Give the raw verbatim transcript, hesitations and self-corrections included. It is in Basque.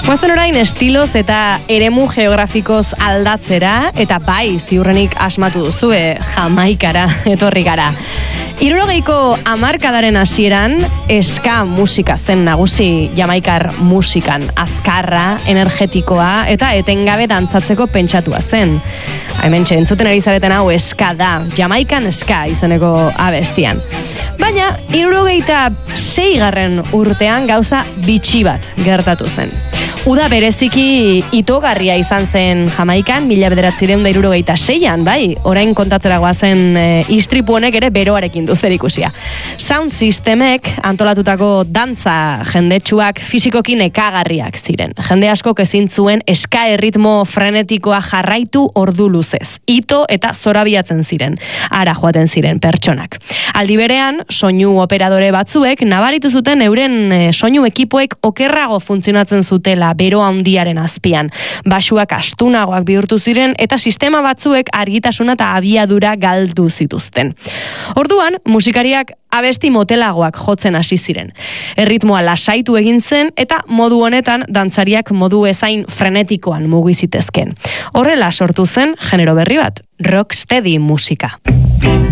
Guazen orain estiloz eta eremu geografikoz aldatzera, eta bai, ziurrenik asmatu duzue Jamaikara etorri gara. Hirurogeiko hamarkadaren hasieran ska musika zen nagusi Jamaikar musikan, azkarra, energetikoa eta etengabe dantzatzeko pentsatua zen. Hementxe entzuten ari zareten hau ska da, Jamaikan ska izeneko abestian. Baina hirurogeita seigarren urtean gauza bitxi bat gertatu zen. Uda bereziki itogarria izan zen Jamaikan, mila bederatziehun eta hirurogeita seian, bai, orain kontatzera goazen e, istripu honek ere beroarekin du zerikusia. Sound Systemek antolatutako dantza jendetsuak fisikoki nekagarriak ziren. Jende askok ezin zuen ska erritmo frenetikoa jarraitu ordu luzez. Ito eta zorabiatzen ziren, ara joaten ziren pertsonak. Aldi berean, soinu operadore batzuek nabaritu zuten euren e, soinu ekipoek okerrago funtzionatzen zutela bero handiaren azpian. Basuak astunagoak bihurtu ziren eta sistema batzuek argitasuna eta abiadura galdu zituzten. Orduan, musikariak abesti motelagoak jotzen hasi ziren. Erritmoa lasaitu egin zen eta modu honetan dantzariak modu ezain frenetikoan mugi zitezken. Horrela sortu zen genero berri bat, rocksteady musika.